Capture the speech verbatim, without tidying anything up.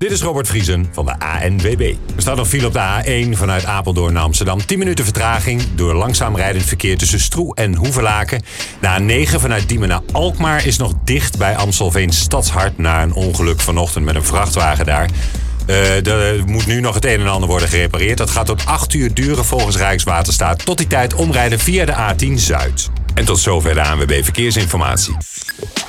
Dit is Robert Vriesen van de A N W B. Er staat nog file op de A één vanuit Apeldoorn naar Amsterdam. tien minuten vertraging door langzaam rijdend verkeer tussen Stroe en Hoevelaken. De A negen vanuit Diemen naar Alkmaar is nog dicht bij Amstelveen Stadshart na een ongeluk vanochtend met een vrachtwagen daar. Uh, er moet nu nog het een en ander worden gerepareerd. Dat gaat tot acht uur duren volgens Rijkswaterstaat. Tot die tijd omrijden via de A tien Zuid. En tot zover de A N W B Verkeersinformatie.